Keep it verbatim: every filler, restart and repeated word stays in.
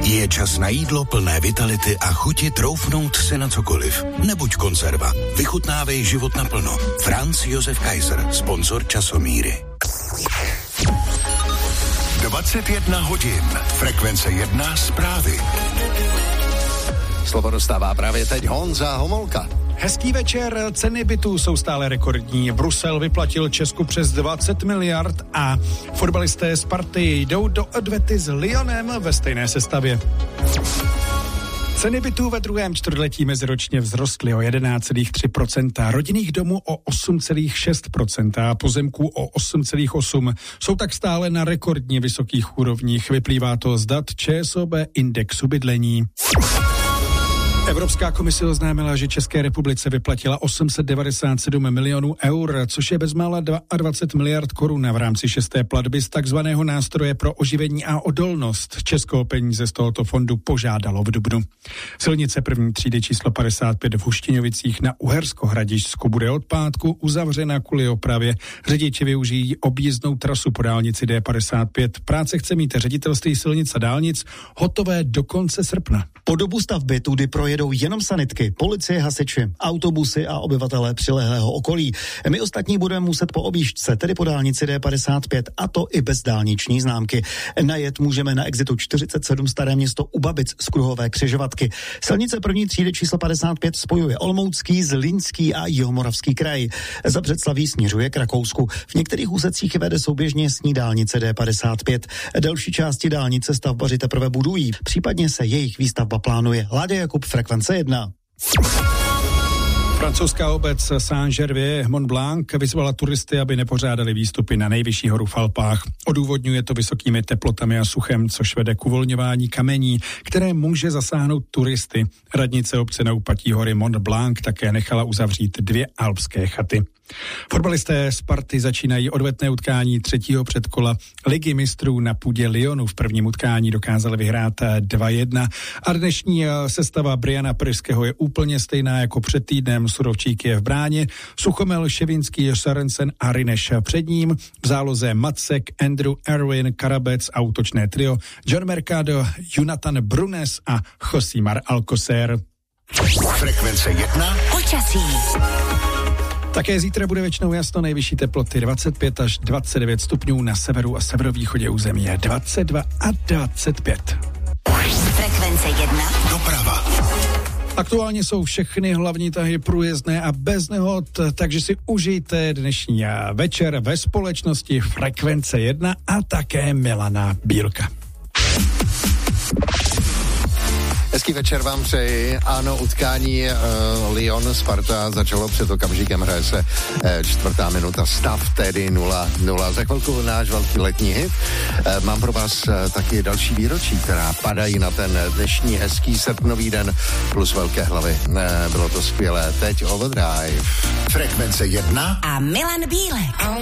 Je čas na jídlo plné vitality a chuti troufnout si na cokoliv. Nebuď konzerva. Vychutnávej život naplno. Franz Josef Kaiser, sponzor Časomíry. dvacet jedna hodin. Frekvence jedna zprávy. Slovo dostává právě teď Honza Homolka. Hezký večer, ceny bytů jsou stále rekordní. Brusel vyplatil Česku přes dvacet miliard a fotbalisté Sparty jdou do odvety s Lyonem ve stejné sestavě. Ceny bytů ve druhém čtvrtletí meziročně vzrostly o jedenáct celá tři procenta, rodinných domů o osm celá šest procenta a pozemků o osm celá osm procenta. Jsou tak stále na rekordně vysokých úrovních. Vyplývá to z dat ČSOB indexu bydlení. Evropská komise oznámila, že České republice vyplatila osm set devadesát sedm milionů eur, což je bezmála dvacet dva miliard korun v rámci šesté platby z takzvaného nástroje pro oživení a odolnost. Česko peníze z tohoto fondu požádalo v dubnu. Silnice první třídy číslo padesát pět v Huštěňovicích na Uhersko-Hradišťsku bude od pátku uzavřena kvůli opravě. Řidiči využijí objízdnou trasu po dálnici D padesát pět. Práce chce mít ředitelství silnic a dálnic hotové do konce srpna. Po dobu stavby tudy projedou jenom sanitky, policie, hasiči, autobusy a obyvatelé přilehlého okolí. My ostatní budeme muset po objížďce, tedy po dálnici D padesát pět, a to i bez dálniční známky. Najet můžeme na exitu čtyřicet sedm Staré Město u Babic z kruhové křižovatky. Silnice první třídy číslo padesát pět spojuje Olomoucký, Zlínský a Jihomoravský kraj. Za Břeclaví směřuje k Rakousku. V některých úsecích vede souběžně s ní dálnice D padesát pět. Další části dálnice stavbaři teprve budují, případně se jejich výstavba plánuje. Láďa Jakub, Frekvence jedna. Francouzská obec Saint-Gervais Mont Blanc vyzvala turisty, aby nepořádali výstupy na nejvyšší horu v Alpách. Odůvodňuje to vysokými teplotami a suchem, což vede k uvolňování kamení, které může zasáhnout turisty. Radnice obce na úpatí hory Mont Blanc také nechala uzavřít dvě alpské chaty. Fotbalisté Sparty začínají odvetné utkání třetího předkola Ligy mistrů na půdě Lyonu. V prvním utkání dokázali vyhrát dva jedna a dnešní sestava Briana Pryského je úplně stejná jako před týdnem. Surovčík je v bráně, Suchomel, Ševinský, Sorensen a Rineš před ním. V záloze Macek, Andrew, Erwin, Karabec a útočné trio John Mercado, Jonathan Brunes a Josimar Alcocer. Frekvence jedna. Počasí. Také zítra bude většinou jasno, nejvyšší teploty dvacet pět až dvacet devět stupňů, na severu a severovýchodě území je dvacet dva a dvacet pět. Frekvence jedna. Doprava. Aktuálně jsou všechny hlavní tahy průjezdné a bez nehod, takže si užijte dnešní večer ve společnosti Frekvence jedna a také Milana Bílka. Hezký večer vám přeji. Ano, utkání uh, Lyon Sparta začalo před okamžikem, hraje se uh, čtvrtá minuta, stav tedy nula nula. Za chvilku náš velký letní hit. Uh, mám pro vás uh, taky další výročí, která padají na ten dnešní hezký srpnový den plus velké hlavy. Uh, bylo to skvělé. Teď Overdrive. Frekvence jedna A Milan Bílek.